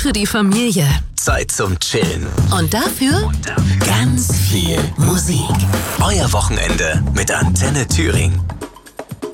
für die Familie. Zeit zum Chillen. Und dafür ganz viel Musik. Euer Wochenende mit Antenne Thüringen.